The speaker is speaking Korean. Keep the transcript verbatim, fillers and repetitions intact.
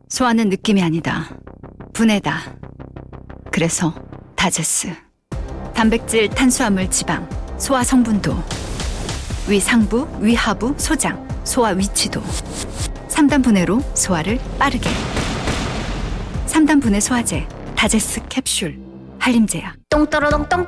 소화는 느낌이 아니다. 분해다. 그래서 다제스. 단백질, 탄수화물, 지방, 소화 성분도, 위 상부, 위 하부, 소장, 소화 위치도. 삼 단 분해로 소화를 빠르게. 삼 단 분해 소화제 다제스 캡슐 한림제약. 똥또로똥 똥똥